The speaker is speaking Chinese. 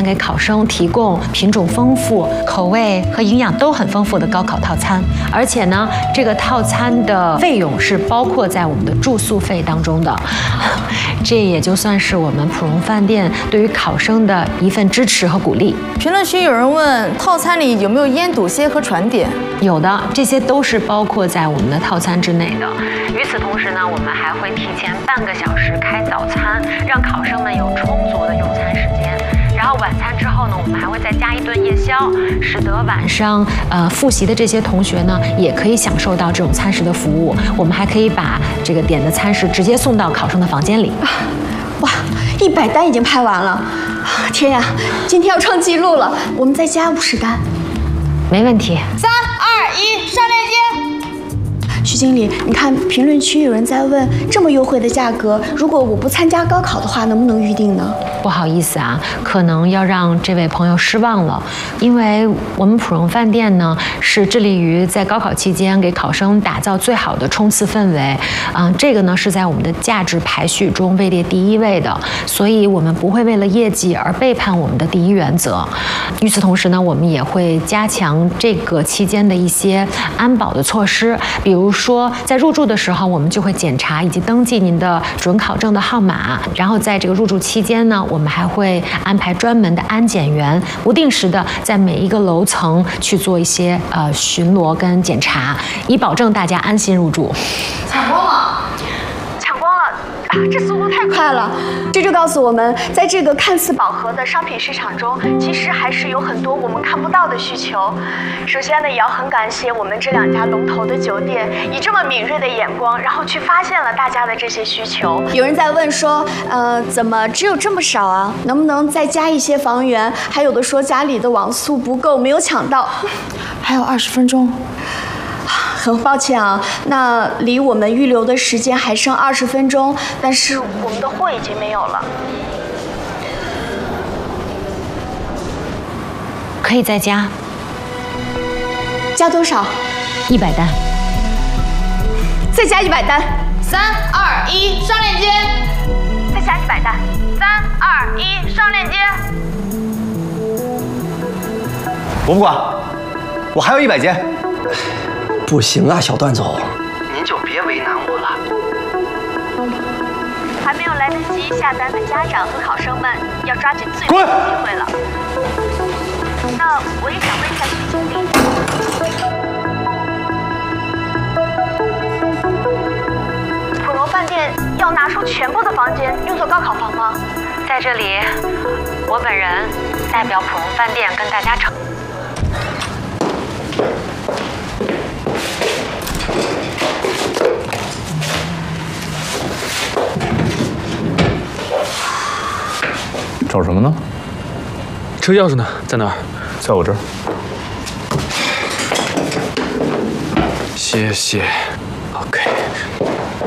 给考生提供品种丰富、口味和营养都很丰富的高考套餐，而且呢，这个套餐的费用是包括在我们的住宿费当中的，这也就算是我们普荣饭店对于考生的一份支持和鼓励。 评论区有人问，套餐里有没有腌笃鲜和传点？ 有的，这些都是包括在我们的套餐之内的。与此同时呢，我们还会提前半个小时开早餐，让考生们有充足的用餐时间。然后晚餐之后呢，我们还会再加一顿夜宵，使得晚上复习的这些同学呢，也可以享受到这种餐食的服务。我们还可以把这个点的餐食直接送到考生的房间里。 哇，100单已经拍完了！天呀，今天要创纪录了！我们再加50单。 没问题。 3、2、1，上链接。 徐经理，你看评论区有人在问，这么优惠的价格，如果我不参加高考的话，能不能预定呢？ 不好意思啊，可能要让这位朋友失望了，因为我们普荣饭店呢是致力于在高考期间给考生打造最好的冲刺氛围，这个呢是在我们的价值排序中位列第1位的，所以我们不会为了业绩而背叛我们的第一原则。与此同时呢，我们也会加强这个期间的一些安保的措施，比如说在入住的时候，我们就会检查以及登记您的准考证的号码，然后在这个入住期间呢，我们还会安排专门的安检员，不定时的在每一个楼层去做一些巡逻跟检查，以保证大家安心入住。 抢光了！ 抢光了！啊，这速度太快了！这就告诉我们，在这个看似饱和的商品市场中，其实还是有很多我们看不到的需求。首先呢，也要很感谢我们这2家龙头的酒店，以这么敏锐的眼光，然后去发现了大家的这些需求。有人在问说，怎么只有这么少啊？能不能再加一些房源？还有的说家里的网速不够，没有抢到。还有20分钟。很抱歉啊，那离我们预留的时间还剩20分钟，但是我们的货已经没有了。 可以再加。 加多少 ？100单。 再加100单。 3、2、1，上链接。 再加100单。 3、2、1，上链接。 我不管，我还有100间。 不行啊，小段总， 您就别为难我了。 还没有来得及下单的家长和考生们，要抓紧最后的机会了。那我也想问一下徐经理，普荣饭店要拿出全部的房间用作高考房吗？ 在这里，我本人代表普荣饭店跟大家承。 找什么呢？ 车钥匙呢？在哪儿？ 在我这儿。 谢谢。